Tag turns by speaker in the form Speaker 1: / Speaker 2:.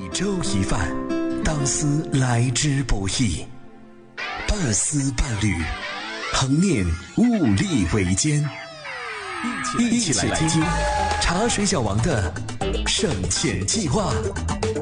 Speaker 1: 粥一饭，当思来之不易。半思半虑，恒念物力维艰。一起来听茶水小王的省钱计划。